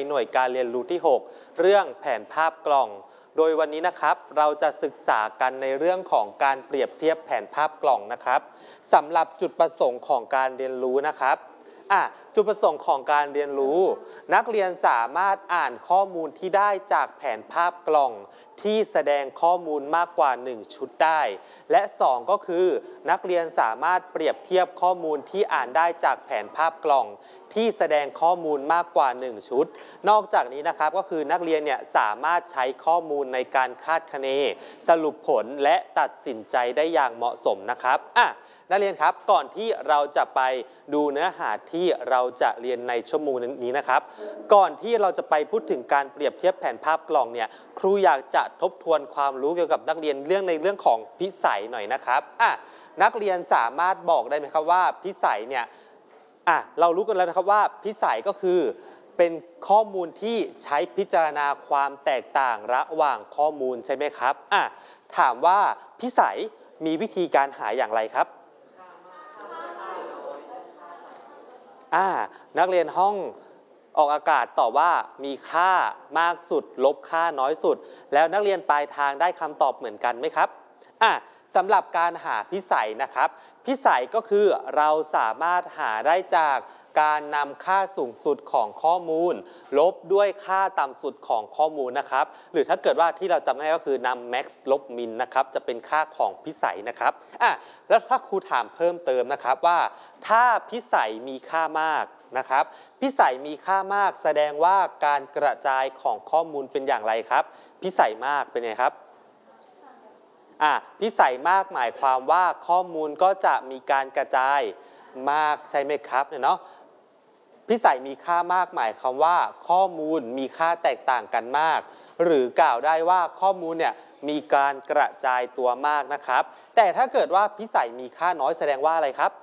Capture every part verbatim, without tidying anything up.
หน่วยการเรียนรู้ที่หกเรื่องแผนภาพกล่องโดยวันนี้นะครับเราจะศึกษากันในเรื่องของการเปรียบเทียบแผนภาพกล่องนะครับสำหรับจุดประสงค์ของการเรียนรู้นะครับอ่ะจุดประสงค์ของการเรียนรู้นักเรียนสามารถอ่านข้อมูลที่ได้จากแผนภาพกล่องที่แสดงข้อมูลมากกว่าหนึ่งชุดได้และสองก็คือนักเรียนสามารถเปรียบเทียบข้อมูลที่อ่านได้จากแผนภาพกล่องที่แสดงข้อมูลมากกว่าหนึ่งชุดนอกจากนี้นะครับก็คือนักเรียนเนี่ยสามารถใช้ข้อมูลในการคาดคะเนสรุปผลและตัดสินใจได้อย่างเหมาะสมนะครับอ่ะนักเรียนครับก่อนที่เราจะไปดูเนื้อหาที่เราจะเรียนในชั่วโมงนี้นะครับก่อนที่เราจะไปพูดถึงการเปรียบเทียบแผนภาพกล่องเนี่ยครูอยากจะทบทวนความรู้เกี่ยวกับนักเรียนเรื่องในเรื่องของพิสัยหน่อยนะครับอ่ะนักเรียนสามารถบอกได้ไหมครับว่าพิสัยเนี่ยอ่ะเรารู้กันแล้วนะครับว่าพิสัยก็คือเป็นข้อมูลที่ใช้พิจารณาความแตกต่างระหว่างข้อมูลใช่ไหมครับอ่ะถามว่าพิสัยมีวิธีการหาอย่างไรครับอ่านักเรียนห้องออกอากาศตอบว่ามีค่ามากสุดลบค่าน้อยสุดแล้วนักเรียนปลายทางได้คำตอบเหมือนกันไหมครับอ่าสำหรับการหาพิสัยนะครับพิสัยก็คือเราสามารถหาได้จากการนำค่าสูงสุดของข้อมูลลบด้วยค่าต่ำสุดของข้อมูลนะครับหรือถ้าเกิดว่าที่เราจำได้ก็คือนำ max ลบ min นะครับจะเป็นค่าของพิสัยนะครับอ่ะแล้วถ้าครูถามเพิ่มเติมนะครับว่าถ้าพิสัยมีค่ามากนะครับพิสัยมีค่ามากแสดงว่าการกระจายของข้อมูลเป็นอย่างไรครับพิสัยมากเป็นไงครับอ่ะพิสัยมากหมายความว่าข้อมูลก็จะมีการกระจายมากใช่ไหมครับเนี่ยเนาะพิสัยมีค่ามากหมายความว่าข้อมูลมีค่าแตกต่างกันมากหรือกล่าวได้ว่าข้อมูลเนี่ยมีการกระจายตัวมากนะครับแต่ถ้าเกิดว่าพิสัยมีค่าน้อยแสดงว่าอะไรครับ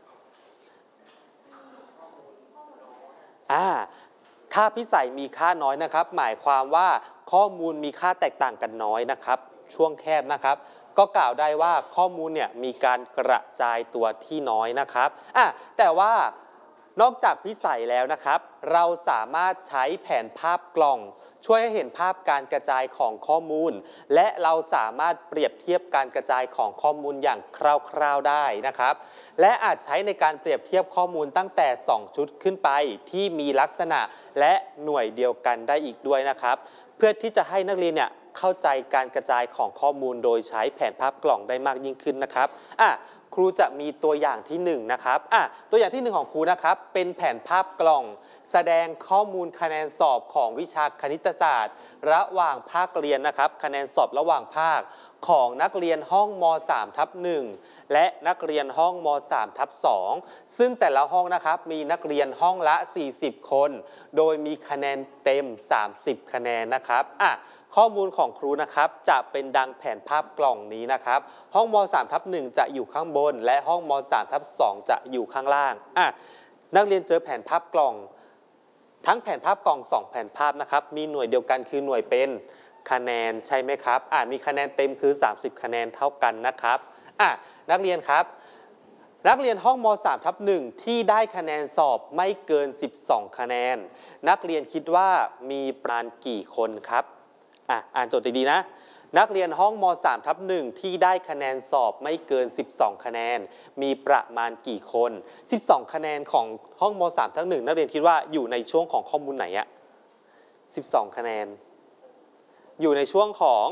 อ่าถ้าพิสัยมีค่าน้อยนะครับหมายความว่าข้อมูลมีค่าแตกต่างกันน้อยนะครับช่วงแคบนะครับก็กล่าวได้ว่าข้อมูลเนี่ยมีการกระจายตัวที่น้อยนะครับอ่ะแต่ว่านอกจากพิสัยแล้วนะครับเราสามารถใช้แผนภาพกล่องช่วยให้เห็นภาพการกระจายของข้อมูลและเราสามารถเปรียบเทียบการกระจายของข้อมูลอย่างคร่าวๆได้นะครับและอาจใช้ในการเปรียบเทียบข้อมูลตั้งแต่สองชุดขึ้นไปที่มีลักษณะและหน่วยเดียวกันได้อีกด้วยนะครับเพื่อที่จะให้นักเรียนเนี่ยเข้าใจการกระจายของข้อมูลโดยใช้แผนภาพกล่องได้มากยิ่งขึ้นนะครับอ่ะครูจะมีตัวอย่างที่หนึ่งนะครับอ่ะตัวอย่างที่หนึ่งของครูนะครับเป็นแผนภาพกล่องแสดงข้อมูลคะแนนสอบของวิชาคณิตศาสตร์ระหว่างภาคเรียนนะครับคะแนนสอบระหว่างภาคของนักเรียนห้องม สาม ทับ หนึ่งและนักเรียนห้องม สาม ทับ สองซึ่งแต่ละห้องนะครับมีนักเรียนห้องละสี่สิบคนโดยมีคะแนนเต็มสามสิบคะแนนนะครับอ่ะข้อมูลของครูนะครับจะเป็นดังแผนภาพกล่องนี้นะครับห้องม สาม ทับ หนึ่งจะอยู่ข้างบนและห้องม สาม ทับ สองจะอยู่ข้างล่างอ่ะนักเรียนเจอแผนภาพกล่องทั้งแผนภาพกล่องสองแผนภาพนะครับมีหน่วยเดียวกันคือหน่วยเป็นคะแนนใช่ไหมครับอ่ะมีคะแนนเต็มคือสามสิบคะแนนเท่ากันนะครับอ่ะนักเรียนครับนักเรียนห้องม สาม ทับ หนึ่งที่ได้คะแนนสอบไม่เกินสิบสองคะแนนนักเรียนคิดว่ามีประมาณกี่คนครับอ่ะอ่านโจทย์ดีๆนะนักเรียนห้องม สาม ทับ หนึ่งที่ได้คะแนนสอบไม่เกินสิบสองคะแนนมีประมาณกี่คนสิบสองคะแนนของห้องม สาม ทับ หนึ่งนักเรียนคิดว่าอยู่ในช่วงของข้อมูลไหนอะสิบสองคะแนนอยู่ในช่วงของ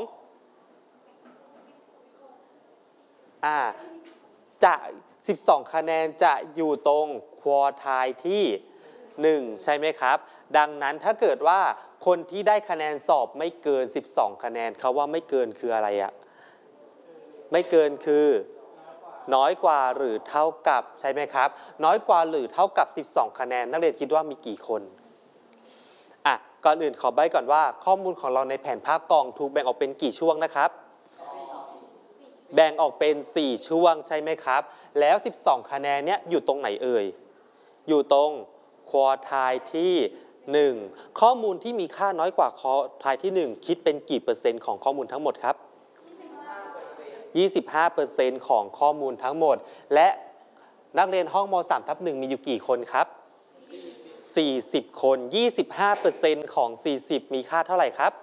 อ่าจะสิบสองคะแนนจะอยู่ตรงควอไทล์ที่หนึ่งใช่ไหมครับดังนั้นถ้าเกิดว่าคนที่ได้คะแนนสอบไม่เกินสิบสองคะแนนเขาว่าไม่เกินคืออะไรอะไม่เกินคือน้อยกว่าหรือเท่ากับใช่ไหมครับน้อยกว่าหรือเท่ากับสิบสองคะแนนนักเรียนคิดว่ามีกี่คนอ่ะก่อนอื่นขอใบ้ก่อนว่าข้อมูลของเราในแผนภาพกล่องถูกแบ่งออกเป็นกี่ช่วงนะครับแบ่งออกเป็นสี่ช่วงใช่ไหมครับแล้วสิบสองคะแนนเนี้ยอยู่ตรงไหนเอ่ยอยู่ตรงควอไทล์ที่หนึ่งข้อมูลที่มีค่าน้อยกว่าควอไทล์ที่หนึ่งคิดเป็นกี่เปอร์เซ็นต์ของข้อมูลทั้งหมดครับ ยี่สิบห้าเปอร์เซ็นต์ ของข้อมูลทั้งหมดและนักเรียนห้องม สาม ทับ หนึ่งมีอยู่กี่คนครับสี่สิบ คน ยี่สิบห้าเปอร์เซ็นต์ ของ สี่สิบ มีค่าเท่าไหร่ครับ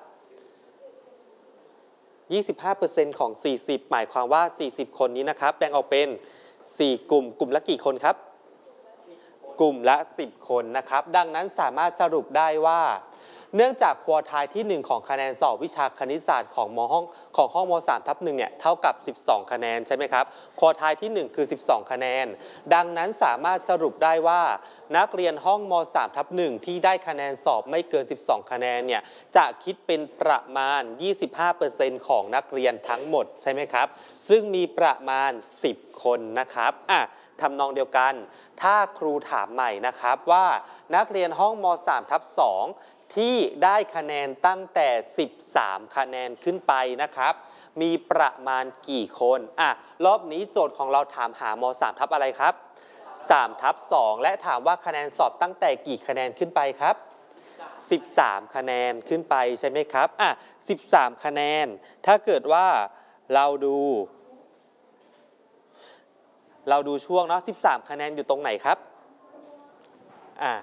ยี่สิบห้าเปอร์เซ็นต์ ของ สี่สิบ หมายความว่า สี่สิบ คนนี้นะครับแบ่งออกเป็น สี่ กลุ่ม กลุ่มละกี่คนครับ กลุ่มละ สิบ คนนะครับ ดังนั้นสามารถสรุปได้ว่าเนื่องจากควอไทล์ที่หนึ่งของคะแนนสอบวิชาคณิตศาสตร์ของมห้องของห้องม สาม ทับหนึ่งเนี่ยเท่ากับสิบสองคะแนนใช่ไหมครับควอไทล์ที่หนึ่งคือสิบสองคะแนนดังนั้นสามารถสรุปได้ว่านักเรียนห้องม สาม ทับหนึ่งที่ได้คะแนนสอบไม่เกินสิบสองคะแนนเนี่ยจะคิดเป็นประมาณ ยี่สิบห้าเปอร์เซ็นต์ ของนักเรียนทั้งหมดใช่ไหมครับซึ่งมีประมาณสิบคนนะครับอ่ะทำนองเดียวกันถ้าครูถามใหม่นะครับว่านักเรียนห้องม สาม ทับสองที่ได้คะแนนตั้งแต่สิบสามคะแนนขึ้นไปนะครับมีประมาณกี่คนอ่ะรอบนี้โจทย์ของเราถามหาม สาม ทับอะไรครับสาม ทับสองและถามว่าคะแนนสอบตั้งแต่กี่คะแนนขึ้นไปครับสิบสามคะแนนขึ้นไปใช่ไหมครับอ่ะสิบสามคะแนนถ้าเกิดว่าเราดูเราดูช่วงเนาะสิบสามคะแนนอยู่ตรงไหนครับอ่ะ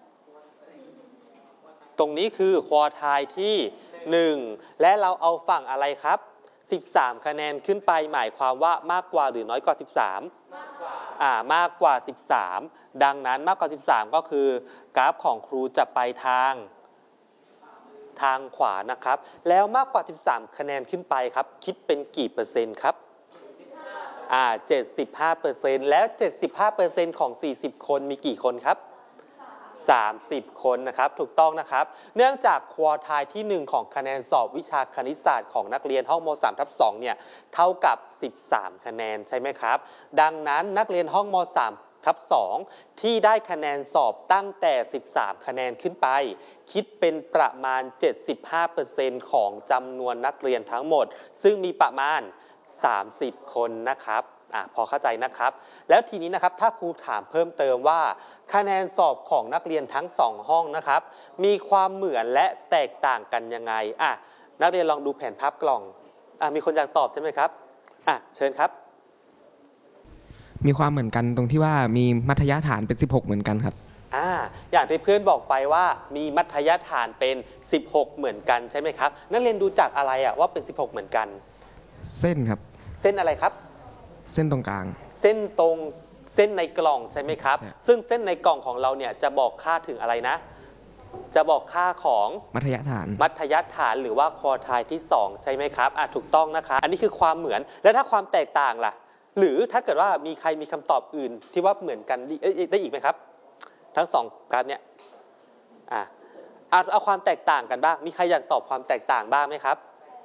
ตรงนี้คือควอไทล์ที่หนึ่งและเราเอาฝั่งอะไรครับสิบสามคะแนนขึ้นไปหมายความว่ามากกว่าหรือน้อยกว่าสิบสามมากกว่าอ่ามากกว่าสิบสามดังนั้นมากกว่าสิบสามก็คือกราฟของครูจะไปทางทางขวานะครับแล้วมากกว่าสิบสามคะแนนขึ้นไปครับคิดเป็นกี่เปอร์เซ็นต์ครับอ่า เจ็ดสิบห้าเปอร์เซ็นต์ แล้ว เจ็ดสิบห้าเปอร์เซ็นต์ ของ สี่สิบ คนมีกี่คนครับสามสิบ คนนะครับถูกต้องนะครับเนื่องจากควอไทล์ที่หนึ่งของคะแนนสอบวิชาคณิตศาสตร์ของนักเรียนห้องม สาม ทับสองเนี่ยเท่ากับสิบสามคะแนนใช่ไหมครับดังนั้นนักเรียนห้องม สาม ทับสองที่ได้คะแนนสอบตั้งแต่สิบสามคะแนนขึ้นไปคิดเป็นประมาณ เจ็ดสิบห้าเปอร์เซ็นต์ ของจำนวนนักเรียนทั้งหมดซึ่งมีประมาณสามสิบคนนะครับอ่ะพอเข้าใจนะครับแล้วทีนี้นะครับถ้าครูถามเพิ่มเติมว่าคะแนนสอบของนักเรียนทั้งสองห้องนะครับมีความเหมือนและแตกต่างกันยังไงอ่ะนักเรียนลองดูแผนภาพกล่องอ่ะมีคนอยากตอบใช่ไหมครับอ่ะเชิญครับมีความเหมือนกันตรงที่ว่ามีมัธยฐานเป็นสิบหกเหมือนกันครับอ่าอย่างที่เพื่อนบอกไปว่ามีมัธยฐานเป็นสิบหกเหมือนกันใช่ไหมครับนักเรียนดูจากอะไรอ่ะว่าเป็นสิบหกเหมือนกันเส้นครับเส้นอะไรครับเส้นตรงกลางเส้นตรงเส้นในกล่องใช่ไหมครับซึ่งเส้นในกล่องของเราเนี่ยจะบอกค่าถึงอะไรนะจะบอกค่าของมัธยฐานมัธยฐานหรือว่าควอไทล์ที่สองใช่ไหมครับอ่ะถูกต้องนะคะอันนี้คือความเหมือนแล้วถ้าความแตกต่างล่ะหรือถ้าเกิดว่ามีใครมีคำตอบอื่นที่ว่าเหมือนกันได้อีกไหมครับทั้งสองการเนี่ยอ่ะเอาเอาความแตกต่างกันบ้างมีใครอยากตอบความแตกต่างบ้างไหมครับ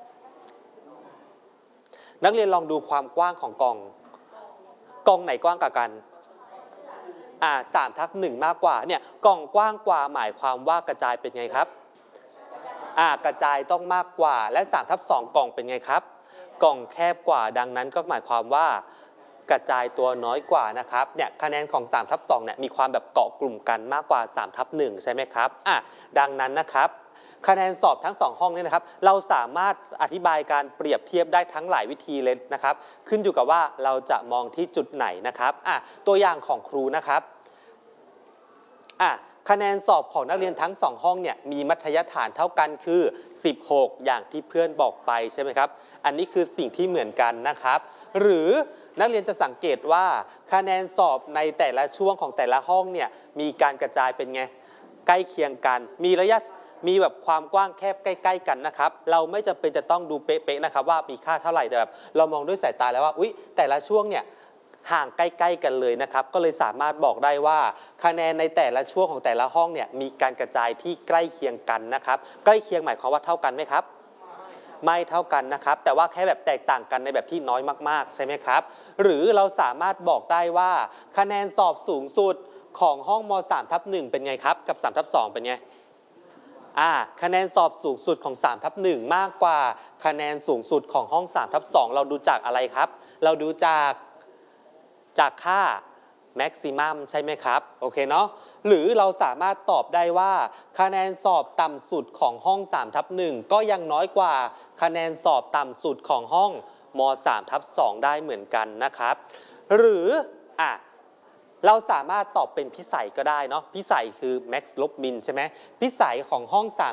นักเรียนลองดูความกว้างของกล่องกล่องไหนกว้างกว่ากันอ่าสามทับหนึ่งมากกว่าเนี่ยกล่องกว้างกว่าหมายความว่ากระจายเป็นไงครับอ่ากระจายต้องมากกว่าและสามทับสองกล่องเป็นไงครับกล่องแคบกว่าดังนั้นก็หมายความว่ากระจายตัวน้อยกว่านะครับเนี่ยคะแนนของสามทับสองเนี่ยมีความแบบเกาะกลุ่มกันมากกว่าสามทับหนึ่งใช่ไหมครับอ่ะดังนั้นนะครับคะแนนสอบทั้งสองห้องนี้นะครับเราสามารถอธิบายการเปรียบเทียบได้ทั้งหลายวิธีเลยนะครับขึ้นอยู่กับว่าเราจะมองที่จุดไหนนะครับอ่ะตัวอย่างของครูนะครับอ่ะคะแนนสอบของนักเรียนทั้งสองห้องเนี่ยมีมัธยฐานเท่ากันคือสิบหกอย่างที่เพื่อนบอกไปใช่ไหมครับอันนี้คือสิ่งที่เหมือนกันนะครับหรือนักเรียนจะสังเกตว่าคะแนนสอบในแต่ละช่วงของแต่ละห้องเนี่ยมีการกระจายเป็นไงใกล้เคียงกันมีระยะมีแบบความกว้างแคบใกล้ๆกันนะครับเราไม่จำเป็นจะต้องดูเป๊ะๆนะครับว่ามีค่าเท่าไหร่แต่แบบเรามองด้วยสายตาแล้วว่าอุ๊ยแต่ละช่วงเนี่ยห่างใกล้ๆกันเลยนะครับก็เลยสามารถบอกได้ว่าคะแนนในแต่ละช่วงของแต่ละห้องเนี่ยมีการกระจายที่ใกล้เคียงกันนะครับใกล้เคียงหมายความว่าเท่ากันไหมครับไม่เท่ากันนะครับแต่ว่าแค่แบบแตกต่างกันในแบบที่น้อยมากๆใช่ไหมครับหรือเราสามารถบอกได้ว่าคะแนนสอบสูงสุดของห้องม สาม ทับหนึ่งเป็นไงครับกับสามทับสองเป็นไงอ่าคะแนนสอบสูงสุดของสาม ทับหนึ่งมากกว่าคะแนนสูงสุดของห้องสาม ทับสองเราดูจากอะไรครับเราดูจากจากค่าแม็กซิมัมใช่ไหมครับโอเคเนาะหรือเราสามารถตอบได้ว่าคะแนนสอบต่ำสุดของห้องสาม ทับหนึ่งก็ยังน้อยกว่าคะแนนสอบต่ำสุดของห้องม สาม ทับสองได้เหมือนกันนะครับหรืออ่ะเราสามารถตอบเป็นพิสัยก็ได้เนาะพิสัยคือ max ลบ min ใช่ไหมพิสัยของห้องสาม